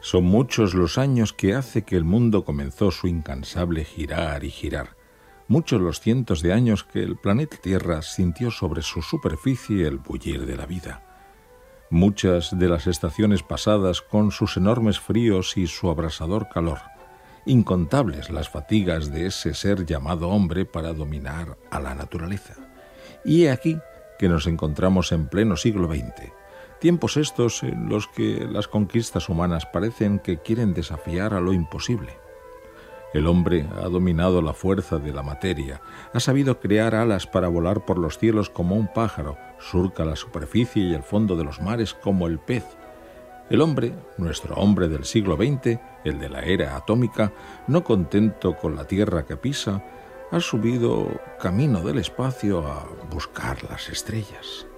Son muchos los años que hace que el mundo comenzó su incansable girar y girar. Muchos los cientos de años que el planeta Tierra sintió sobre su superficie el bullir de la vida. Muchas de las estaciones pasadas con sus enormes fríos y su abrasador calor. Incontables las fatigas de ese ser llamado hombre para dominar a la naturaleza. Y he aquí que nos encontramos en pleno siglo XX. Tiempos estos en los que las conquistas humanas parecen que quieren desafiar a lo imposible. El hombre ha dominado la fuerza de la materia, ha sabido crear alas para volar por los cielos como un pájaro, surca la superficie y el fondo de los mares como el pez. El hombre, nuestro hombre del siglo XX, el de la era atómica, no contento con la tierra que pisa, ha subido camino del espacio a buscar las estrellas.